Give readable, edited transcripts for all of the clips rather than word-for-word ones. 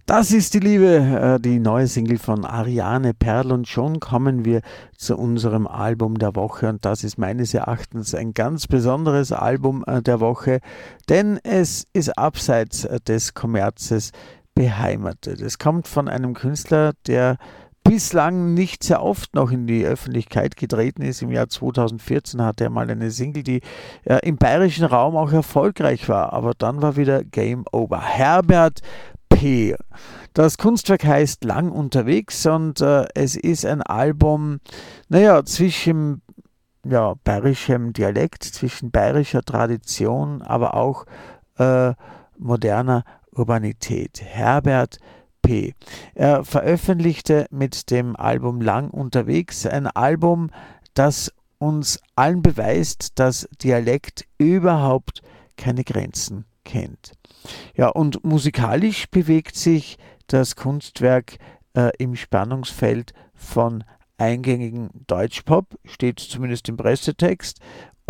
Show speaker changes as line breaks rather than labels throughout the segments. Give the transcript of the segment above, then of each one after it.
Das ist die Liebe, die neue Single von Ariane Perl, und schon kommen wir zu unserem Album der Woche, und das ist meines Erachtens ein ganz besonderes Album der Woche, denn es ist abseits des Kommerzes beheimatet. Es kommt von einem Künstler, der bislang nicht sehr oft noch in die Öffentlichkeit getreten ist. Im Jahr 2014 hatte er mal eine Single, die im bayerischen Raum auch erfolgreich war, aber dann war wieder Game Over. Herbert P. Das Kunstwerk heißt Lang unterwegs, und es ist ein Album, zwischen bayerischem Dialekt, zwischen bayerischer Tradition, aber auch äh, moderner Urbanität. Herbert P. Er veröffentlichte mit dem Album Lang unterwegs ein Album, das uns allen beweist, dass Dialekt überhaupt keine Grenzen kennt. Ja, und musikalisch bewegt sich das Kunstwerk im Spannungsfeld von eingängigen Deutschpop, steht zumindest im Pressetext,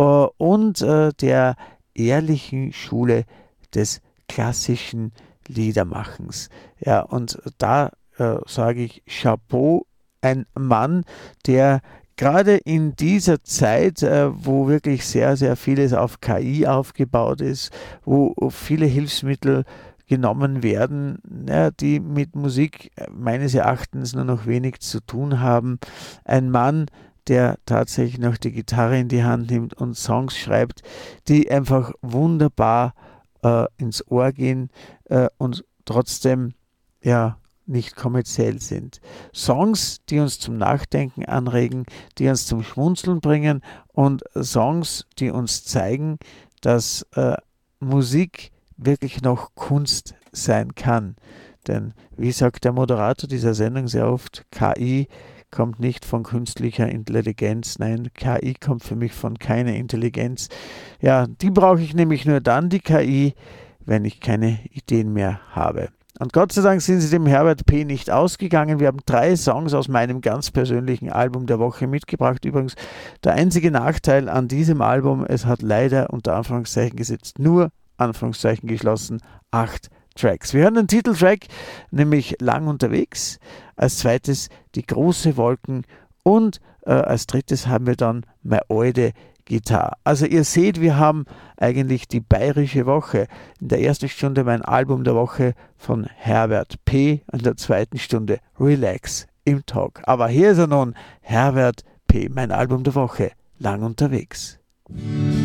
und der ehrlichen Schule des klassischen Liedermachens. Ja, und da sage ich Chapeau, ein Mann, der gerade in dieser Zeit, wo wirklich sehr, sehr vieles auf KI aufgebaut ist, wo viele Hilfsmittel genommen werden, ja, die mit Musik meines Erachtens nur noch wenig zu tun haben. Ein Mann, der tatsächlich noch die Gitarre in die Hand nimmt und Songs schreibt, die einfach wunderbar ins Ohr gehen und trotzdem ja nicht kommerziell sind. Songs, die uns zum Nachdenken anregen, die uns zum Schmunzeln bringen, und Songs, die uns zeigen, dass Musik wirklich noch Kunst sein kann. Denn wie sagt der Moderator dieser Sendung sehr oft, KI kommt nicht von künstlicher Intelligenz. Nein, KI kommt für mich von keiner Intelligenz. Ja, die brauche ich nämlich nur dann, die KI, wenn ich keine Ideen mehr habe. Und Gott sei Dank sind sie dem Herbert P. nicht ausgegangen. Wir haben 3 Songs aus meinem ganz persönlichen Album der Woche mitgebracht. Übrigens, der einzige Nachteil an diesem Album, es hat leider unter Anführungszeichen gesetzt, nur Anführungszeichen geschlossen, 8 Tracks. Wir hören den Titeltrack, nämlich Lang unterwegs. Als zweites Die große Wolken, und als drittes haben wir dann Meine alte Gitarre. Also ihr seht, wir haben eigentlich die bayerische Woche. In der ersten Stunde mein Album der Woche von Herbert P. In der zweiten Stunde Relax im Talk. Aber hier ist er nun, Herbert P., mein Album der Woche, Lang unterwegs.